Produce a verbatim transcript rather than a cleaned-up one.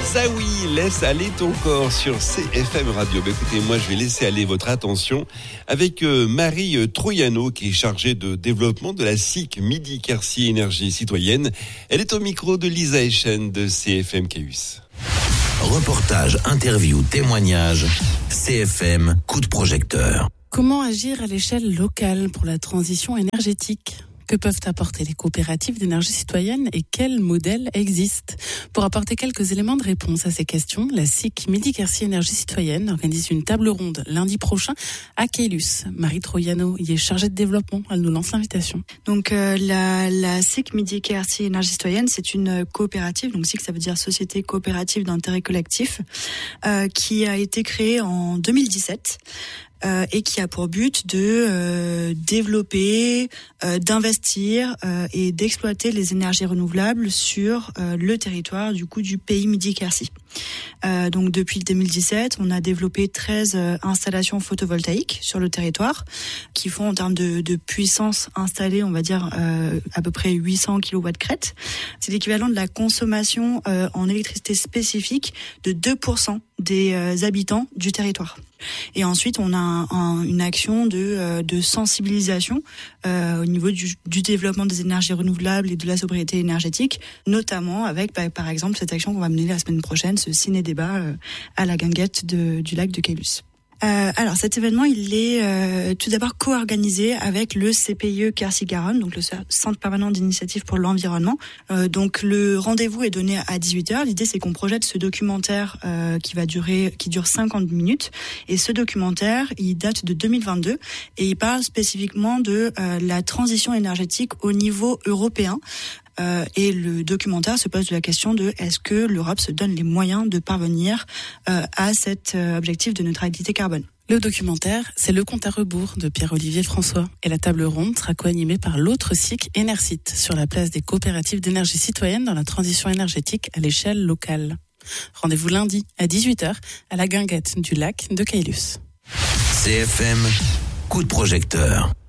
Ça oui, laisse aller ton corps sur C F M Radio. Bah, écoutez, moi je vais laisser aller votre attention avec euh, Marie Troiano qui est chargée de développement de la S I C Midi-Quercy Énergie Citoyenne. Elle est au micro de Lisa Echen de C F M Cahus. Reportage, interview, témoignage, C F M, coup de projecteur. Comment agir à l'échelle locale pour la transition énergétique ? Que peuvent apporter les coopératives d'énergie citoyenne et quels modèles existent ? Pour apporter quelques éléments de réponse à ces questions, la S I C Midi-Quercy Énergie Citoyenne organise une table ronde lundi prochain à Cahus. Marie Troiano y est chargée de développement. Elle nous lance l'invitation. Donc euh, la, la S I C Midi-Quercy Énergie Citoyenne, c'est une coopérative. Donc S I C, ça veut dire Société Coopérative d'Intérêt Collectif, euh, qui a été créée en deux mille dix-sept. Euh, et qui a pour but de euh, développer, euh, d'investir euh, et d'exploiter les énergies renouvelables sur euh, le territoire du coup du pays Midi-Quercy. Euh, donc depuis deux mille dix-sept, on a développé treize euh, installations photovoltaïques sur le territoire qui font en termes de, de puissance installée, on va dire euh, à peu près huit cents kilowatts crête. C'est l'équivalent de la consommation euh, en électricité spécifique de deux pour cent des euh, habitants du territoire. Et ensuite, on a un, un, une action de, euh, de sensibilisation euh, au niveau du, du développement des énergies renouvelables et de la sobriété énergétique, notamment avec, bah, par exemple, cette action qu'on va mener la semaine prochaine, ce ciné-débat euh, à la guinguette de, du lac de Cahus. Euh, alors cet événement, il est euh, tout d'abord co-organisé avec le C P I E Quercy-Garonne, donc le Centre permanent d'initiative pour l'environnement. Euh, donc le rendez-vous est donné à dix-huit heures. L'idée, c'est qu'on projette ce documentaire euh, qui va durer, qui dure cinquante minutes. Et ce documentaire, il date de deux mille vingt-deux et il parle spécifiquement de euh, la transition énergétique au niveau européen. Euh, et le documentaire se pose la question de est-ce que l'Europe se donne les moyens de parvenir euh, à cet euh, objectif de neutralité carbone. Le documentaire, c'est Le compte à rebours de Pierre-Olivier François. Et la table ronde sera co-animée par l'autre S I C Enercit sur la place des coopératives d'énergie citoyenne dans la transition énergétique à l'échelle locale. Rendez-vous lundi à dix-huit heures à la guinguette du lac de Cahus. C F M, coup de projecteur.